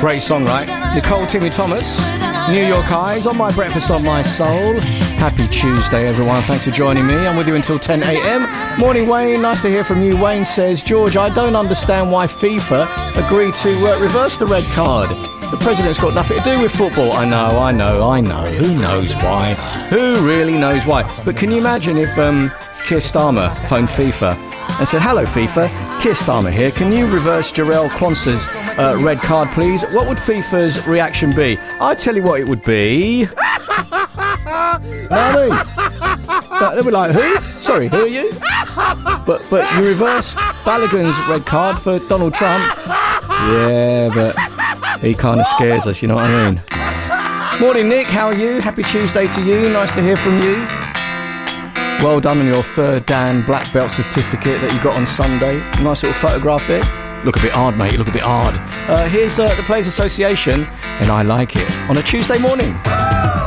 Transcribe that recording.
Great song, right? Nicole Timmy Thomas, New York Eyes, on my breakfast on my soul. Happy Tuesday, everyone. Thanks for joining me. I'm with you until 10 a.m. Morning, Wayne. Nice to hear from you. Wayne says, George, I don't understand why FIFA agreed to reverse the red card. The president's got nothing to do with football. I know. Who knows why? Who really knows why? But can you imagine if Keir Starmer phoned FIFA and said, hello, FIFA, Keir Starmer here. Can you reverse Jarell Quansah's red card, please? What would FIFA's reaction be? I tell you what it would be. You know what I mean? They'll be like, who? Sorry, who are you? But you reversed Balogun's red card for Donald Trump. Yeah, but he kind of scares us, you know what I mean? Morning, Nick. How are you? Happy Tuesday to you. Nice to hear from you. Well done on your third Dan black belt certificate that you got on Sunday. Nice little photograph there. Look a bit hard, mate. You look a bit hard. Here's the Players Association, and I like it on a Tuesday morning.